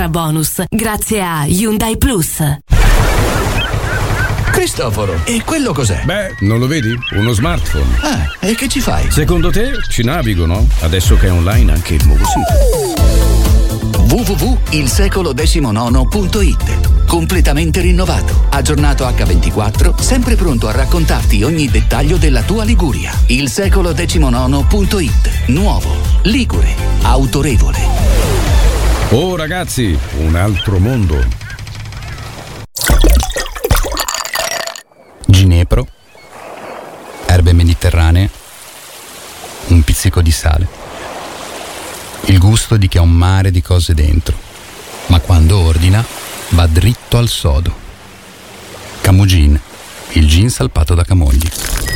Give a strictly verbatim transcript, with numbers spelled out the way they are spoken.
Bonus grazie a Hyundai Plus. Cristoforo, e quello cos'è? Beh, non lo vedi? Uno smartphone. Ah, e che ci fai? Secondo te ci navigo, no? Adesso che è online anche il nuovo sito. w w w punto il secolo diciannove punto i t. Completamente rinnovato, aggiornato acca ventiquattro, sempre pronto a raccontarti ogni dettaglio della tua Liguria. il secolo diciannove punto i t. Nuovo, ligure, autorevole. Oh ragazzi, un altro mondo. Ginepro, erbe mediterranee, un pizzico di sale. Il gusto di chi ha un mare di cose dentro, ma quando ordina va dritto al sodo. Camugin, il gin salpato da Camogli.